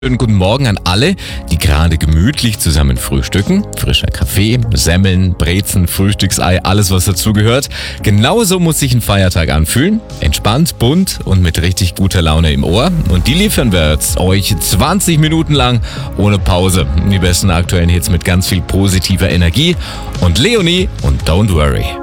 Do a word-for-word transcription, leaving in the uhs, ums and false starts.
Schönen guten Morgen an alle, die gerade gemütlich zusammen frühstücken. Frischer Kaffee, Semmeln, Brezen, Frühstücksei, alles was dazugehört. Genauso muss sich ein Feiertag anfühlen. Entspannt, bunt und mit richtig guter Laune im Ohr. Und die liefern wir jetzt euch zwanzig Minuten lang ohne Pause. Die besten aktuellen Hits mit ganz viel positiver Energie. Und Leonie und Don't Worry.